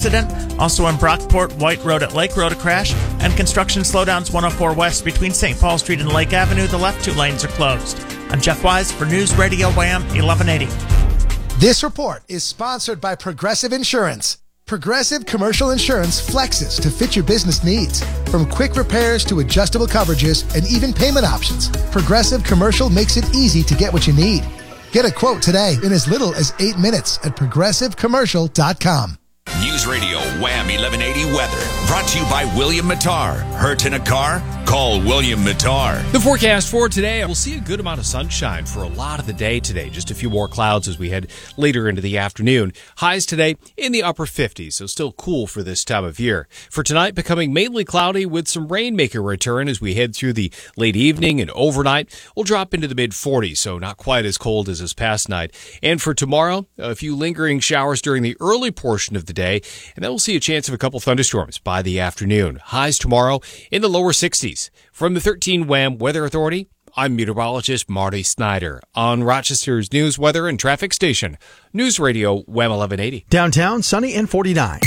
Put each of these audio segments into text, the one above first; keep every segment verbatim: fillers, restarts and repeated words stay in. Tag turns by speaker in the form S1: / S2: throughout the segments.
S1: accident. Also in Brockport, White Road at Lake Road, a crash. And construction slowdowns one oh four West between Saint Paul Street and Lake Avenue. The left two lanes are closed. I'm Jeff Wise for News Radio Wham eleven eighty.
S2: This report is sponsored by Progressive Insurance. Progressive Commercial Insurance flexes to fit your business needs. From quick repairs to adjustable coverages and even payment options, Progressive Commercial makes it easy to get what you need. Get a quote today in as little as eight minutes at progressive commercial dot com.
S3: News Radio Wham eleven eighty weather. Brought to you by William Mattar. Hurt in a car? Call William Mattar.
S4: The forecast for today, we'll see a good amount of sunshine for a lot of the day today. Just a few more clouds as we head later into the afternoon. Highs today in the upper fifties, so still cool for this time of year. For tonight, becoming mainly cloudy with some rain making a return as we head through the late evening and overnight. We'll drop into the mid forties, so not quite as cold as this past night. And for tomorrow, a few lingering showers during the early portion of the day, and then we'll see a chance of a couple thunderstorms by the afternoon. Highs tomorrow in the lower sixties. From the thirteen Wham Weather Authority, I'm meteorologist Marty Snyder on Rochester's news, weather, and traffic station, News Radio Wham eleven eighty.
S5: Downtown, sunny and forty-nine.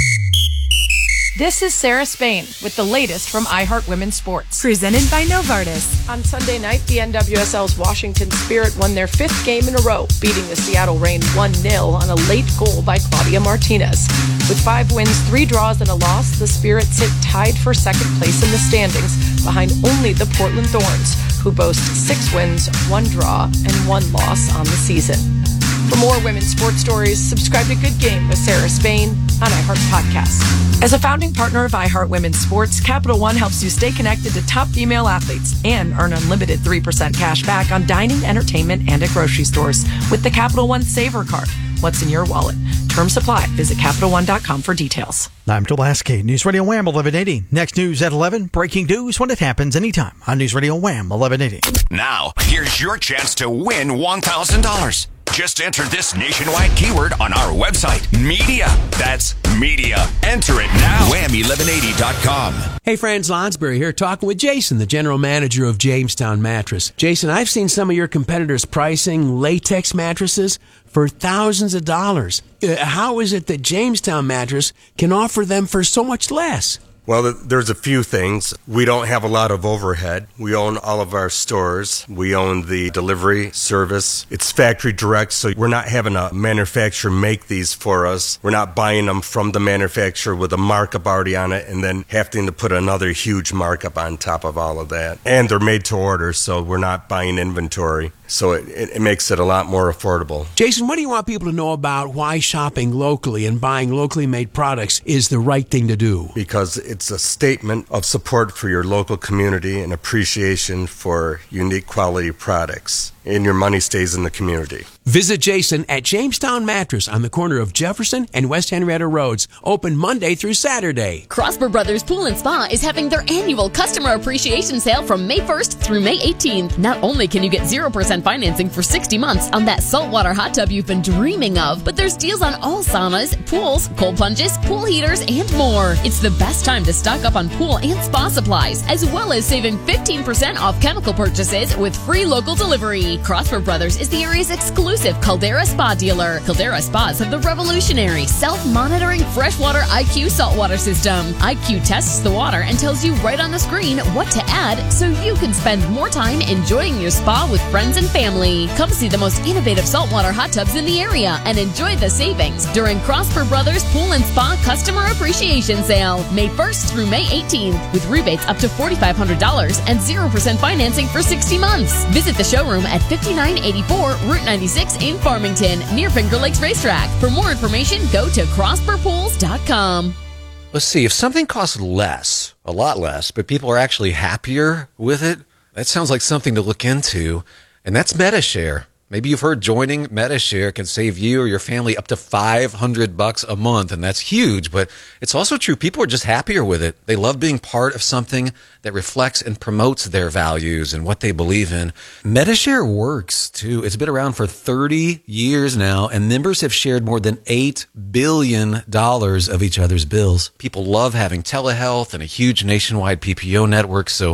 S6: This is Sarah Spain with the latest from iHeart Women's Sports.
S7: Presented by Novartis.
S6: On Sunday night, the N W S L's Washington Spirit won their fifth game in a row, beating the Seattle Reign one nil on a late goal by Claudia Martinez. With five wins, three draws, and a loss, the Spirit sit tied for second place in the standings, behind only the Portland Thorns, who boast six wins, one draw, and one loss on the season. For more women's sports stories, subscribe to Good Game with Sarah Spain on iHeart Podcasts. As a founding partner of iHeart Women's Sports, Capital One helps you stay connected to top female athletes and earn unlimited three percent cash back on dining, entertainment, and at grocery stores with the Capital One Saver Card. What's in your wallet? Terms apply. Visit Capital One dot com for details.
S5: I'm Dulaski, News Radio Wham eleven eighty. Next news at eleven. Breaking news when it happens anytime on News Radio Wham eleven eighty.
S3: Now, here's your chance to win one thousand dollars. Just enter this nationwide keyword on our website, media. That's media. Enter it now. Wham eleven eighty dot com.
S8: Hey, Franz Lonsberry here, talking with Jason, the general manager of Jamestown Mattress. Jason, I've seen some of your competitors pricing latex mattresses for thousands of dollars. Uh, how is it that Jamestown Mattress can offer them for so much less?
S9: Well, there's a few things. We don't have a lot of overhead. We own all of our stores. We own the delivery service. It's factory direct, so we're not having a manufacturer make these for us. We're not buying them from the manufacturer with a markup already on it and then having to put another huge markup on top of all of that. And they're made to order, so we're not buying inventory. So it, it, it makes it a lot more affordable.
S8: Jason, what do you want people to know about why shopping locally and buying locally made products is the right thing to do?
S9: Because it's a statement of support for your local community and appreciation for unique quality products. And your money stays in the community.
S8: Visit Jason at Jamestown Mattress on the corner of Jefferson and West Henrietta Roads. Open Monday through Saturday.
S10: Prosper Brothers Pool and Spa is having their annual customer appreciation sale from May first through May eighteenth. Not only can you get zero percent financing for sixty months on that saltwater hot tub you've been dreaming of, but there's deals on all saunas, pools, cold plunges, pool heaters, and more. It's the best time to stock up on pool and spa supplies, as well as saving fifteen percent off chemical purchases with free local delivery. Prosper Brothers is the area's exclusive Caldera Spa dealer. Caldera Spas have the revolutionary self-monitoring freshwater I Q saltwater system. I Q tests the water and tells you right on the screen what to add so you can spend more time enjoying your spa with friends and family. Come see the most innovative saltwater hot tubs in the area and enjoy the savings during Prosper Brothers Pool and Spa Customer Appreciation Sale, May first through May eighteenth, with rebates up to four thousand five hundred dollars and zero percent financing for sixty months. Visit the showroom at fifty-nine eighty-four Route ninety-six in Farmington, near Finger Lakes Racetrack. For more information, go to Prosper Pools dot com.
S11: Let's see, if something costs less, a lot less, but people are actually happier with it, that sounds like something to look into, and that's MediShare. Maybe you've heard joining MediShare can save you or your family up to five hundred bucks a month, and that's huge, but it's also true. People are just happier with it. They love being part of something that reflects and promotes their values and what they believe in. MediShare works, too. It's been around for thirty years now, and members have shared more than eight billion dollars of each other's bills. People love having telehealth and a huge nationwide P P O network, so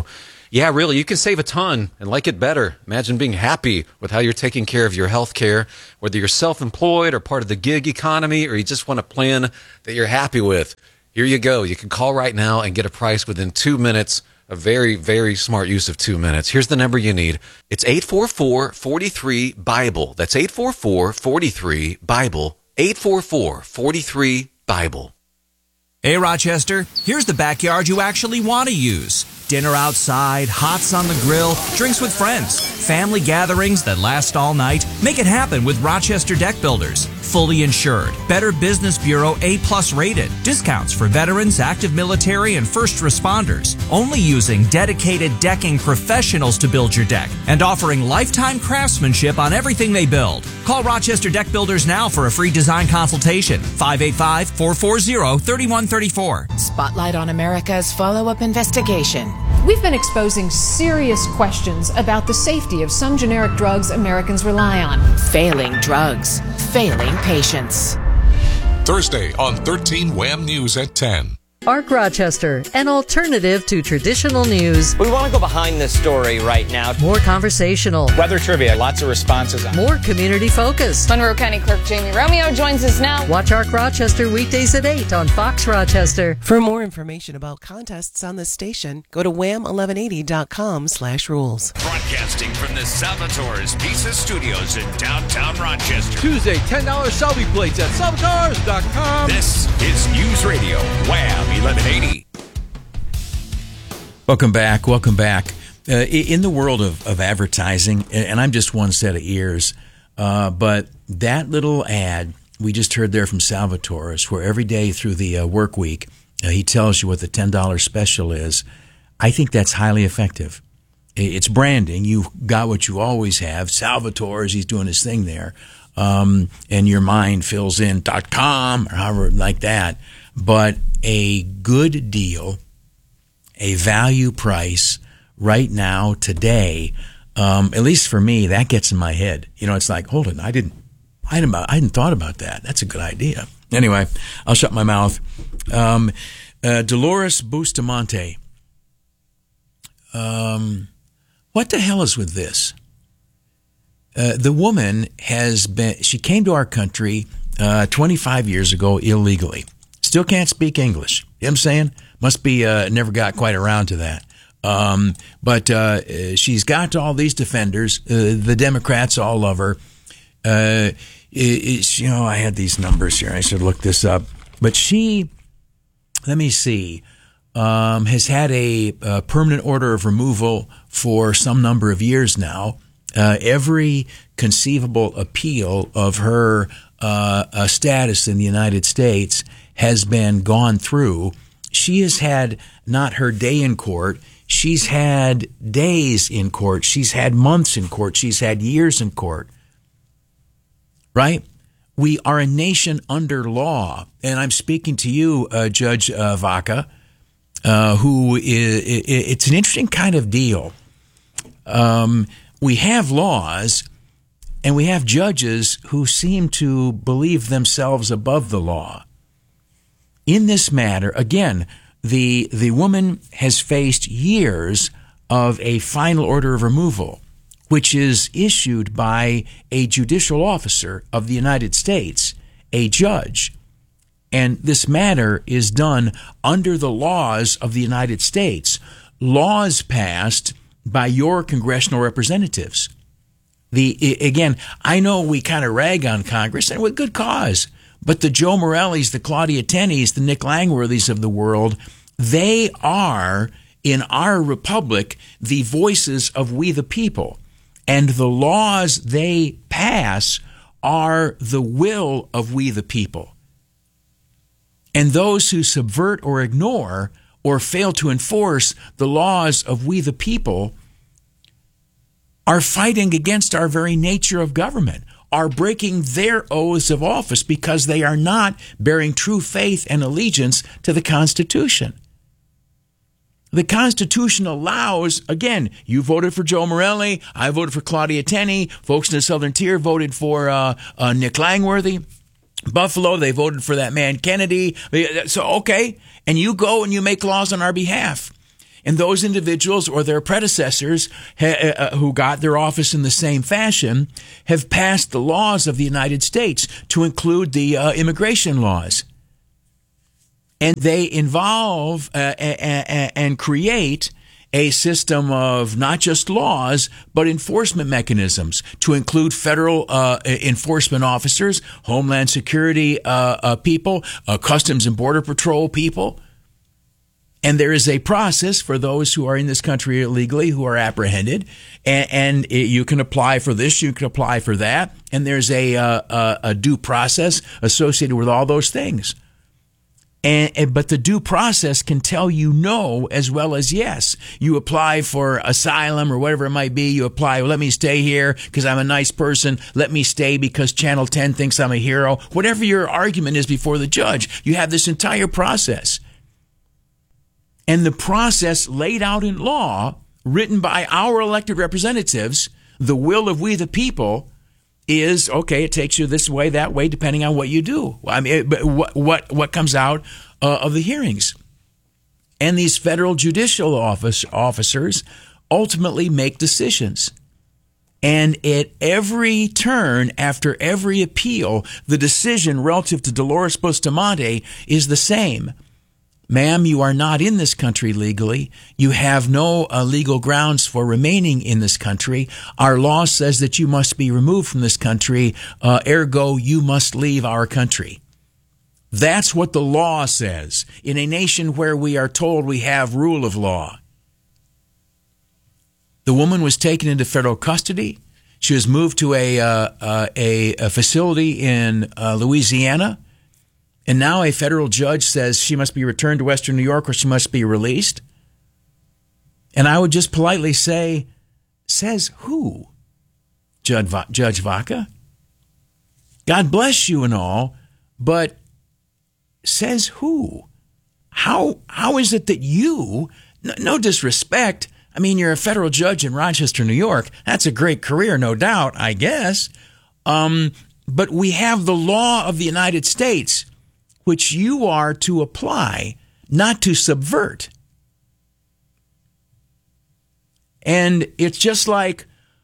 S11: Yeah, really, you can save a ton and like it better. Imagine being happy with how you're taking care of your health care, whether you're self-employed or part of the gig economy, or you just want a plan that you're happy with. Here you go. You can call right now and get a price within two minutes. A very, very smart use of two minutes. Here's the number you need. It's eight four four, four three, BIBLE. That's eight four four, four three, BIBLE. eight four four, four three, BIBLE.
S7: Hey, Rochester, here's the backyard you actually want to use. Dinner outside, hots on the grill, drinks with friends, family gatherings that last all night. Make it happen with Rochester Deck Builders. Fully insured, Better Business Bureau A-plus rated. Discounts for veterans, active military, and first responders. Only using dedicated decking professionals to build your deck and offering lifetime craftsmanship on everything they build. Call Rochester Deck Builders now for a free design consultation. five eight five, four four zero, three one three four.
S12: Spotlight on America's follow-up investigation.
S13: We've been exposing serious questions about the safety of some generic drugs Americans rely on.
S12: Failing drugs, failing patients.
S14: Thursday on thirteen Wham News at ten.
S15: Ark Rochester, an alternative to traditional news.
S16: We want to go behind this story right now.
S15: More conversational.
S16: Weather trivia, lots of responses on it.
S15: More community focused.
S17: Monroe County Clerk Jamie Romeo joins us now.
S15: Watch Ark Rochester weekdays at eight on Fox Rochester.
S18: For more information about contests on this station, go to wham eleven eighty dot com slash rules.
S3: Broadcasting from the Salvatore's Pizza Studios in downtown Rochester.
S19: Tuesday, ten dollars Selby plates at salvatores dot com.
S3: This is News Radio Wham eleven eighty.
S20: Welcome back. Welcome back. Uh, in the world of, of advertising, and I'm just one set of ears, uh, but that little ad we just heard there from Salvatore's, where every day through the uh, work week, uh, he tells you what the ten dollars special is, I think that's highly effective. It's branding. You've got what you always have. Salvatore's, he's doing his thing there. Um, and your mind fills in .com or however like that. But a good deal, a value price right now, today, um, at least for me, that gets in my head. You know, it's like, hold on, I didn't, I didn't, I hadn't thought about that. That's a good idea. Anyway, I'll shut my mouth. Um, uh, Dolores Bustamante. Um, what the hell is with this? Uh, the woman has been, she came to our country uh, twenty-five years ago illegally. Still can't speak English. You know what I'm saying? Must be, uh, never got quite around to that. Um, but uh, she's got all these defenders. Uh, the Democrats all love her. Uh, it, you know, I had these numbers here. I should look this up. But she, let me see, um, has had a, a permanent order of removal for some number of years now. Uh, every conceivable appeal of her uh, uh, status in the United States has been gone through. She has had not her day in court. She's had days in court. She's had months in court. She's had years in court. Right? We are a nation under law. And I'm speaking to you, uh, Judge uh, Vaca, uh, who is, it's an interesting kind of deal. Um, we have laws and we have judges who seem to believe themselves above the law. In this matter, again, the the woman has faced years of a final order of removal, which is issued by a judicial officer of the United States, a judge. And this matter is done under the laws of the United States, laws passed by your congressional representatives. The again, I know we kind of rag on Congress, and with good cause. But the Joe Morellis, the Claudia Tenney's, the Nick Langworthys of the world, they are, in our republic, the voices of we the people. And the laws they pass are the will of we the people. And those who subvert or ignore or fail to enforce the laws of we the people are fighting against our very nature of government, are breaking their oaths of office because they are not bearing true faith and allegiance to the Constitution. The Constitution allows, again, you voted for Joe Morelli, I voted for Claudia Tenney, folks in the Southern Tier voted for uh, uh, Nick Langworthy, Buffalo, they voted for that man Kennedy. So, okay, and you go and you make laws on our behalf. And those individuals or their predecessors ha- uh, who got their office in the same fashion have passed the laws of the United States to include the uh, immigration laws. And they involve uh, a- a- and create a system of not just laws, but enforcement mechanisms to include federal uh, enforcement officers, Homeland Security uh, uh, people, uh, Customs and Border Patrol people. And there is a process for those who are in this country illegally who are apprehended, and, and you can apply for this, you can apply for that, and there's a, uh, a due process associated with all those things. And, and but the due process can tell you no as well as yes. You apply for asylum or whatever it might be. You apply, well, let me stay here because I'm a nice person. Let me stay because Channel ten thinks I'm a hero. Whatever your argument is before the judge, you have this entire process. And the process laid out in law, written by our elected representatives, the will of we the people, is, okay, it takes you this way, that way, depending on what you do. I mean, but what what what comes out uh, of the hearings. And these federal judicial office officers ultimately make decisions. And at every turn, after every appeal, the decision relative to Dolores Bustamante is the same. Ma'am, you are not in this country legally. You have no uh, legal grounds for remaining in this country. Our law says that you must be removed from this country. Uh, ergo, you must leave our country. That's what the law says in a nation where we are told we have rule of law. The woman was taken into federal custody. She was moved to a, uh, uh, a, a facility in uh, Louisiana. And now a federal judge says she must be returned to Western New York or she must be released. And I would just politely say, says who? Judge, Va- Judge Vaca? God bless you and all, but says who? How How is it that you, no, no disrespect, I mean, you're a federal judge in Rochester, New York. That's a great career, no doubt, I guess. Um, but we have the law of the United States, which you are to apply, not to subvert. And it's just like,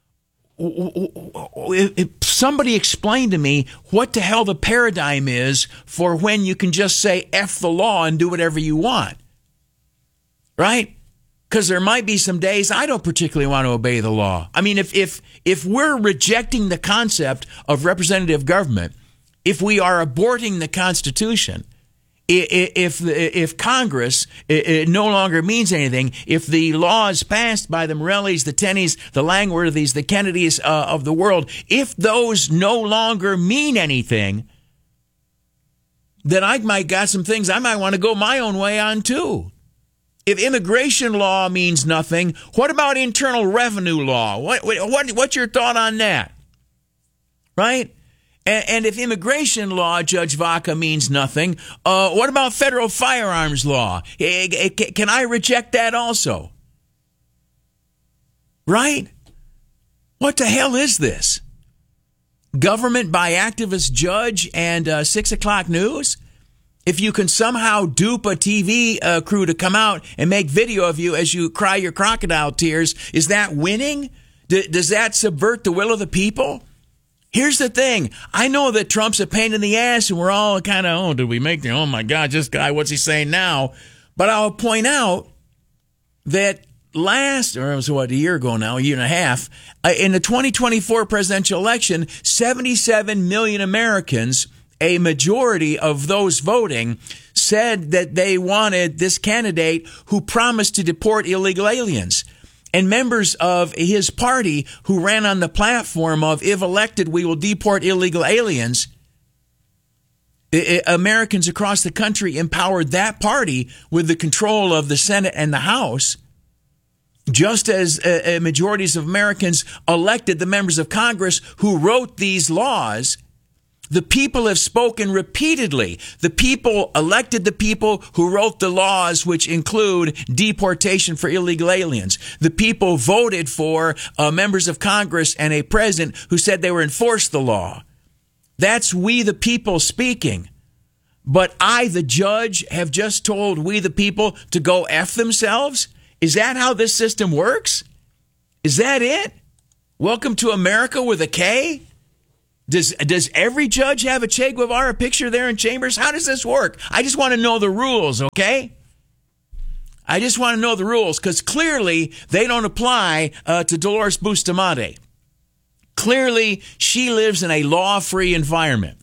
S20: if somebody explained to me what the hell the paradigm is for when you can just say F the law and do whatever you want. Right? Because there might be some days I don't particularly want to obey the law. I mean, if if if we're rejecting the concept of representative government, if we are aborting the Constitution, if if Congress it no longer means anything, if the laws passed by the Morellis, the Tennys, the Langworthys, the Kennedys uh, of the world, if those no longer mean anything, then I might got some things I might want to go my own way on too. If immigration law means nothing, what about internal revenue law? What what what's your thought on that? Right? And, and if immigration law, Judge Vaca, means nothing, uh, what about federal firearms law? Can I reject that also? Right? What the hell is this? Government by activist judge and uh, six o'clock news? If you can somehow dupe a T V uh, crew to come out and make video of you as you cry your crocodile tears, is that winning? D- does that subvert the will of the people? Here's the thing. I know that Trump's a pain in the ass and we're all kind of, oh, did we make the, oh my God, this guy, what's he saying now? But I'll point out that last, or it was what, a year ago now, a year and a half, uh, in the twenty twenty-four presidential election, seventy-seven million Americans, a majority of those voting, said that they wanted this candidate who promised to deport illegal aliens. And members of his party who ran on the platform of, if elected, we will deport illegal aliens, Americans across the country empowered that party with the control of the Senate and the House, just as uh, majorities of Americans elected the members of Congress who wrote these laws. The people have spoken repeatedly. The people elected the people who wrote the laws which include deportation for illegal aliens. The people voted for uh, members of Congress and a president who said they were enforce the law. That's we the people speaking. But I, the judge, have just told we the people to go F themselves? Is that how this system works? Is that it? Welcome to America with a K? Does does every judge have a Che Guevara picture there in chambers? How does this work? I just want to know the rules, okay? I just want to know the rules, because clearly they don't apply uh, to Dolores Bustamante. Clearly, she lives in a law-free environment.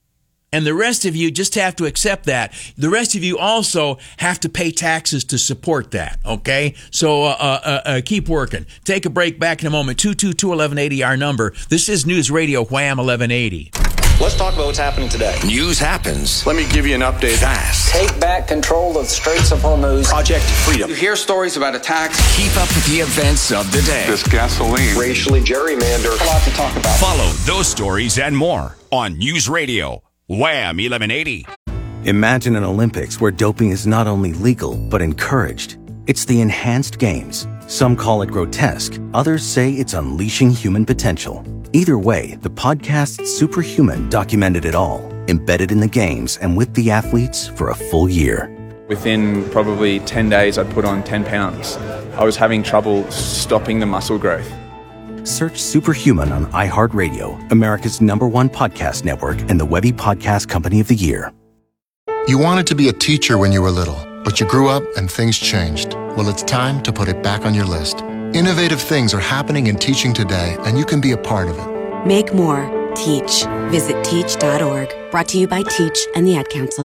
S20: And the rest of you just have to accept that. The rest of you also have to pay taxes to support that, okay? So uh, uh, uh, keep working. Take a break. Back in a moment. two two two, eleven eighty, our number. This is News Radio Wham eleven eighty.
S16: Let's talk about what's happening today.
S3: News happens.
S21: Let me give you an update.
S3: Fast.
S16: Take back control of the Straits of Hormuz.
S21: Project Freedom.
S22: You hear stories about attacks.
S3: Keep up with the events of the day.
S21: This gasoline.
S16: Racially gerrymandered.
S22: A lot to talk about.
S3: Follow those stories and more on News Radio Wham eleven eighty.
S23: Imagine an Olympics where doping is not only legal, but encouraged. It's the enhanced games. Some call it grotesque. Others say it's unleashing human potential. Either way, the podcast Superhuman documented it all, embedded in the games and with the athletes for a full year.
S21: Within probably ten days, I'd put on ten pounds. I was having trouble stopping the muscle growth.
S23: Search Superhuman on iHeartRadio, America's number one podcast network and the Webby Podcast Company of the Year.
S24: You wanted to be a teacher when you were little, but you grew up and things changed. Well, it's time to put it back on your list. Innovative things are happening in teaching today, and you can be a part of it.
S25: Make more. Teach. Visit teach dot org. Brought to you by Teach and the Ad Council.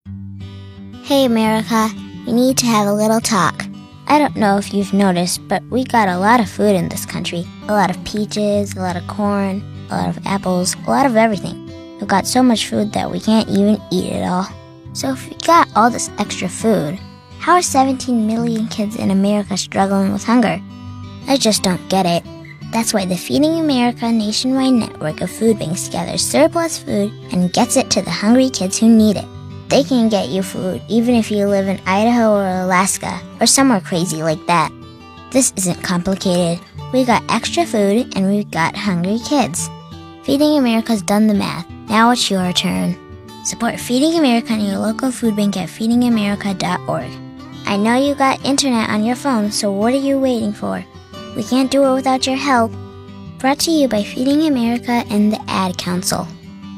S26: Hey, America. We need to have a little talk. I don't know if you've noticed, but we got a lot of food in this country. A lot of peaches, a lot of corn, a lot of apples, a lot of everything. We've got so much food that we can't even eat it all. So if we got all this extra food, how are seventeen million kids in America struggling with hunger? I just don't get it. That's why the Feeding America nationwide network of food banks gathers surplus food and gets it to the hungry kids who need it. They can get you food even if you live in Idaho or Alaska or somewhere crazy like that. This isn't complicated. We got extra food and we've got hungry kids. Feeding America's done the math. Now it's your turn. Support Feeding America and your local food bank at feeding america dot org. I know you got internet on your phone, so what are you waiting for? We can't do it without your help. Brought to you by Feeding America and the Ad Council.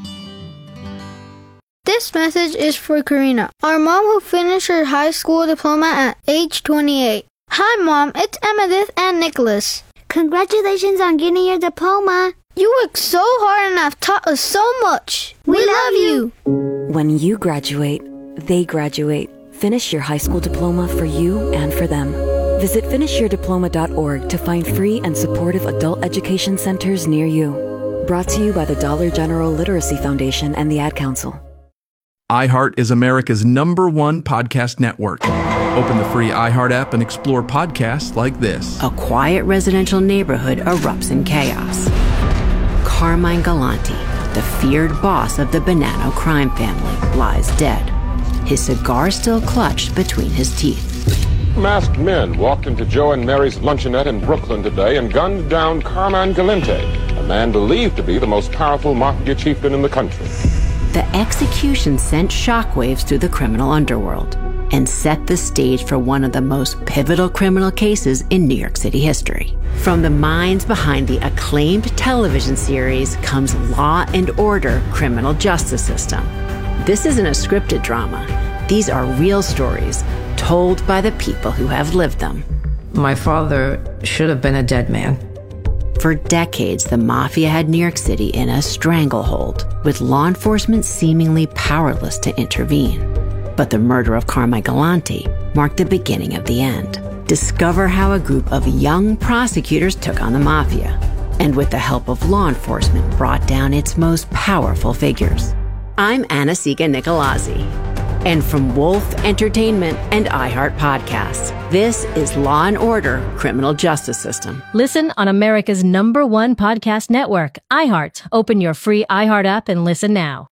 S27: This message is for Karina, our mom who finished her high school diploma at age twenty-eight. Hi, Mom. It's Emmeline and Nicholas.
S26: Congratulations on getting your diploma.
S27: You worked so hard and have taught us so much. We, we love you.
S25: When you graduate, they graduate. Finish your high school diploma for you and for them. Visit finish your diploma dot org to find free and supportive adult education centers near you. Brought to you by the Dollar General Literacy Foundation and the Ad Council.
S28: iHeart is America's number one podcast network. Open the free iHeart app and explore podcasts like this.
S12: A quiet residential neighborhood erupts in chaos. Carmine Galante, the feared boss of the Bonanno crime family, lies dead, his cigar still clutched between his teeth.
S29: Masked men walked into Joe and Mary's luncheonette in Brooklyn today and gunned down Carmine Galante, a man believed to be the most powerful mafia chieftain in the country.
S12: The execution sent shockwaves through the criminal underworld and set the stage for one of the most pivotal criminal cases in New York City history. From the minds behind the acclaimed television series comes Law and Order: Criminal Justice System. This isn't a scripted drama. These are real stories told by the people who have lived them.
S30: My father should have been a dead man.
S12: For decades, the mafia had New York City in a stranglehold, with law enforcement seemingly powerless to intervene. But the murder of Carmine Galante marked the beginning of the end. Discover how a group of young prosecutors took on the mafia, and with the help of law enforcement, brought down its most powerful figures. I'm Anna-Sigga Nicolazzi. And from Wolf Entertainment and iHeart Podcasts, this is Law and Order: Criminal Justice System.
S31: Listen on America's number one podcast network, iHeart. Open your free iHeart app and listen now.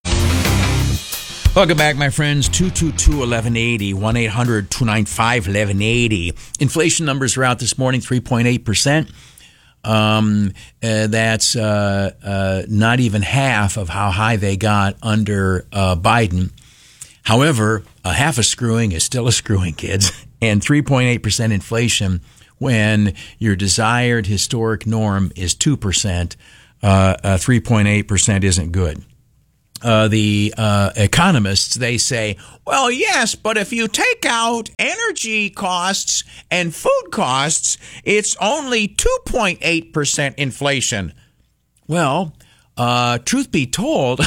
S20: Welcome back, my friends. two two two, eleven eighty, one eight hundred, two nine five, eleven eighty. Inflation numbers are out this morning, three point eight percent. Um, uh, that's uh, uh, not even half of how high they got under uh, Biden. However, a half a screwing is still a screwing, kids. And three point eight percent inflation when your desired historic norm is two percent, uh, uh, three point eight percent isn't good. Uh, the uh, economists, they say, well, yes, but if you take out energy costs and food costs, it's only two point eight percent inflation. Well, uh, truth be told,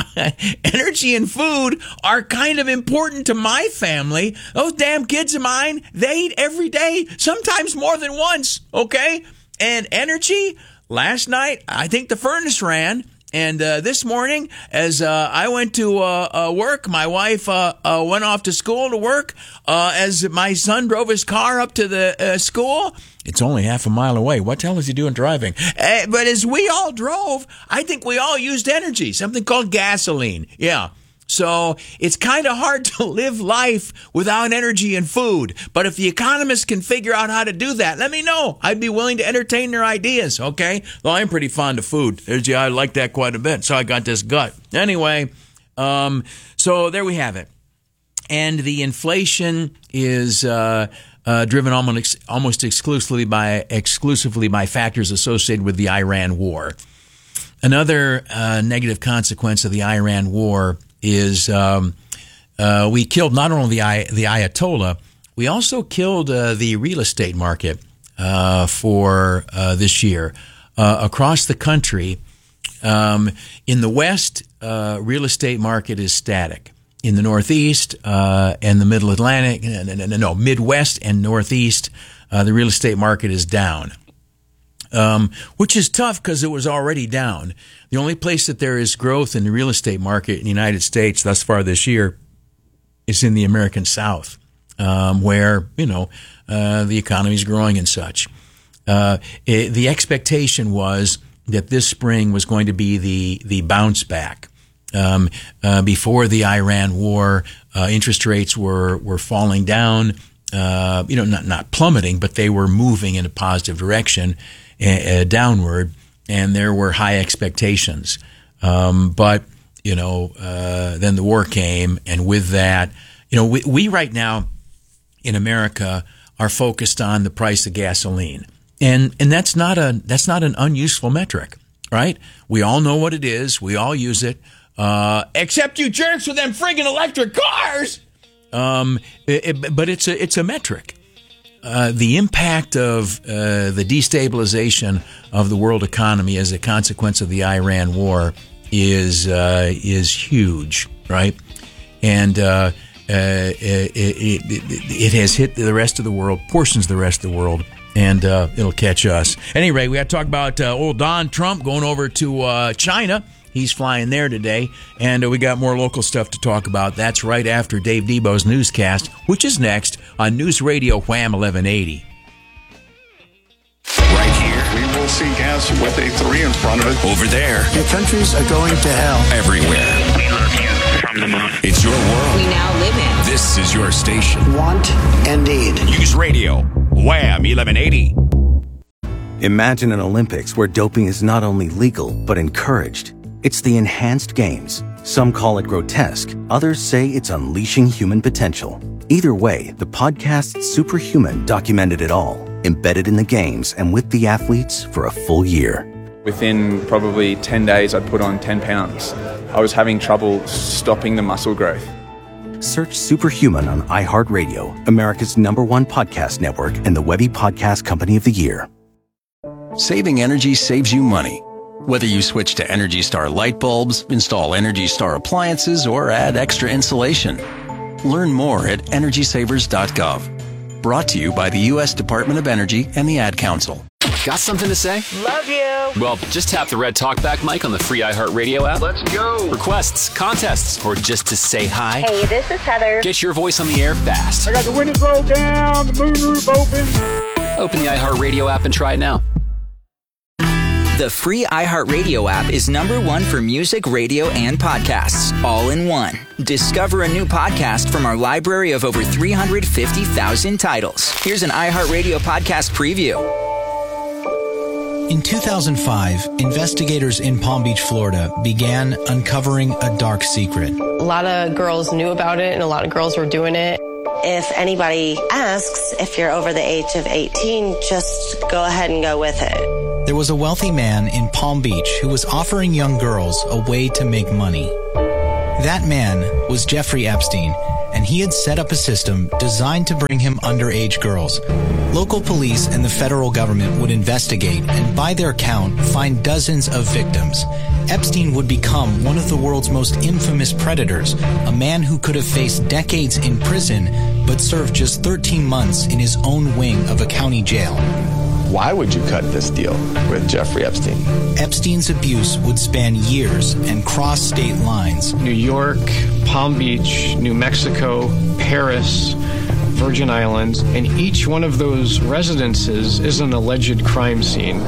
S20: energy and food are kind of important to my family. Those damn kids of mine, they eat every day, sometimes more than once, okay? And energy, last night, I think the furnace ran. And uh, this morning, as uh, I went to uh, uh, work, my wife uh, uh, went off to school to work. Uh, as my son drove his car up to the uh, school, it's only half a mile away. What the hell is he doing driving? Uh, but as we all drove, I think we all used energy, something called gasoline. Yeah. So it's kind of hard to live life without energy and food. But if the economists can figure out how to do that, let me know. I'd be willing to entertain their ideas, okay? Though I'm pretty fond of food. Yeah, I like that quite a bit. So I got this gut. Anyway, um, so there we have it. And the inflation is uh, uh, driven almost almost exclusively by exclusively by factors associated with the Iran war. Another uh, negative consequence of the Iran war is um, uh, we killed not only the the Ayatollah, we also killed uh, the real estate market uh, for uh, this year uh, across the country. Um, in the West, uh, real estate market is static. In the Northeast uh, and the Middle Atlantic, no, no, no, no Midwest and Northeast, uh, the real estate market is down. Um, which is tough because it was already down. The only place that there is growth in the real estate market in the United States thus far this year is in the American South, um, where, you know, uh, the economy is growing and such. Uh, it, the expectation was that this spring was going to be the, the bounce back. Um, uh, before the Iran war, uh, interest rates were, were falling down, uh, you know, not, not plummeting, but they were moving in a positive direction. Uh, downward, and there were high expectations. Um, but, you know, uh, then the war came, and with that, you know, we, we right now in America are focused on the price of gasoline. And and that's not a that's not an unuseful metric, right? We all know what it is. We all use it. Uh, except you jerks with them friggin' electric cars. Um, it, it, but it's a it's a metric. Uh, the impact of uh, the destabilization of the world economy as a consequence of the Iran war is uh, is huge, right? And uh, uh, it, it, it has hit the rest of the world, portions of the rest of the world, and uh, it'll catch us. Anyway, we got to talk about uh, old Don Trump going over to uh, China. He's flying there today, and uh, we got more local stuff to talk about. That's right after Dave Debo's newscast, which is next on News Radio Wham eleven eighty.
S3: Right here.
S1: We will see gas with a three in front of it.
S3: Over there.
S2: Your countries are going to hell.
S3: Everywhere.
S1: We love you from the moon.
S3: It's your world.
S17: We now live in.
S3: This is your station.
S2: Want and need.
S3: News Radio Wham eleven eighty.
S23: Imagine an Olympics where doping is not only legal, but encouraged. It's the enhanced games. Some call it grotesque. Others say it's unleashing human potential. Either way, the podcast Superhuman documented it all, embedded in the games and with the athletes for a full year.
S21: Within probably ten days, I'd put on ten pounds. I was having trouble stopping the muscle growth.
S23: Search Superhuman on iHeartRadio, America's number one podcast network and the Webby Podcast Company of the Year.
S4: Saving energy saves you money. Whether you switch to Energy Star light bulbs, install Energy Star appliances, or add extra insulation. Learn more at energy savers dot gov. Brought to you by the U S Department of Energy and the Ad Council.
S5: Got something to say?
S6: Love you.
S5: Well, just tap the red talkback mic on the free iHeartRadio app.
S6: Let's go.
S5: Requests, contests, or just to say hi.
S6: Hey, this is Heather.
S5: Get your voice on the air fast.
S6: I got the windows rolled down, the moonroof open.
S5: Open the iHeartRadio app and try it now.
S7: The free iHeartRadio app is number one for music, radio, and podcasts, all in one. Discover a new podcast from our library of over three hundred fifty thousand titles. Here's an iHeartRadio podcast preview.
S8: In two thousand five, investigators in Palm Beach, Florida, began uncovering a dark secret.
S9: A lot of girls knew about it, and a lot of girls were doing it. If anybody asks if you're over the age of eighteen, just go ahead and go with it.
S8: There was a wealthy man in Palm Beach who was offering young girls a way to make money. That man was Jeffrey Epstein, and he had set up a system designed to bring him underage girls. Local police and the federal government would investigate and, by their count, find dozens of victims. Epstein would become one of the world's most infamous predators, a man who could have faced decades in prison but served just thirteen months in his own wing of a county jail.
S10: Why would you cut this deal with Jeffrey Epstein?
S8: Epstein's abuse would span years and cross state lines.
S11: New York, Palm Beach, New Mexico, Paris, Virgin Islands, and each one of those residences is an alleged crime scene.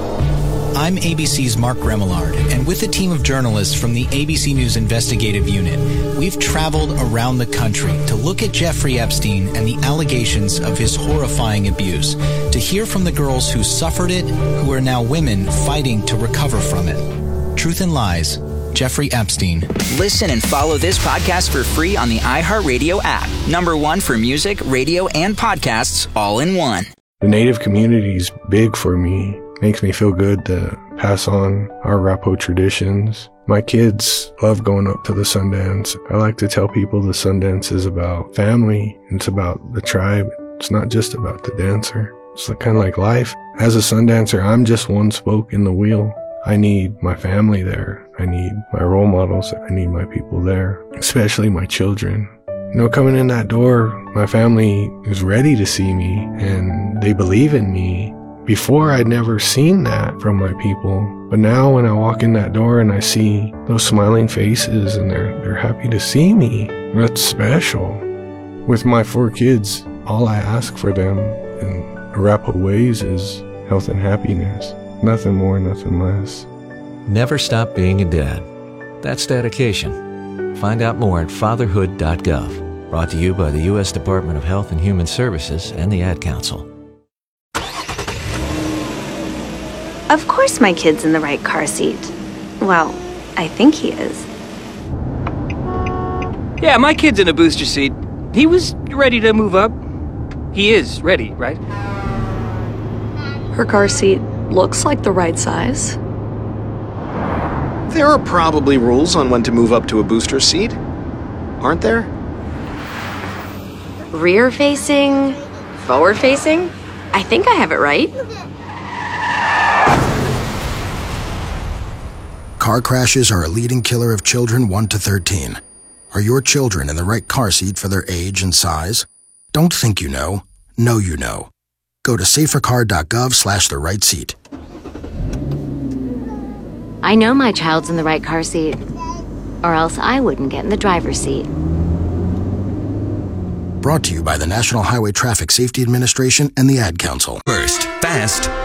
S8: I'm A B C's Mark Remillard, and with a team of journalists from the A B C News Investigative Unit, we've traveled around the country to look at Jeffrey Epstein and the allegations of his horrifying abuse, to hear from the girls who suffered it, who are now women fighting to recover from it. Truth and Lies, Jeffrey Epstein.
S7: Listen and follow this podcast for free on the iHeartRadio app. Number one for music, radio, and podcasts all in one.
S13: The Native community is big for me. Makes me feel good to pass on our Arapaho traditions. My kids love going up to the Sundance. I like to tell people the Sundance is about family. It's about the tribe. It's not just about the dancer. It's kind of like life. As a Sundancer, I'm just one spoke in the wheel. I need my family there. I need my role models. I need my people there, especially my children. You know, coming in that door, my family is ready to see me and they believe in me. Before, I'd never seen that from my people. But now when I walk in that door and I see those smiling faces and they're, they're happy to see me, that's special. With my four kids, all I ask for them in Arapaho ways is health and happiness. Nothing more, nothing less.
S14: Never stop being a dad. That's dedication. Find out more at fatherhood dot gov. Brought to you by the U S Department of Health and Human Services and the Ad Council.
S15: Of course my kid's in the right car seat. Well, I think he is.
S16: Yeah, my kid's in a booster seat. He was ready to move up. He is ready, right?
S18: Her car seat looks like the right size.
S19: There are probably rules on when to move up to a booster seat, aren't there?
S18: Rear facing, forward facing. I think I have it right.
S22: Car crashes are a leading killer of children one to thirteen. Are your children in the right car seat for their age and size? Don't think you know. Know you know. Go to safercar dot gov slash the right seat.
S24: I know my child's in the right car seat, or else I wouldn't get in the driver's seat.
S22: Brought to you by the National Highway Traffic Safety Administration and the Ad Council.
S3: First, fast,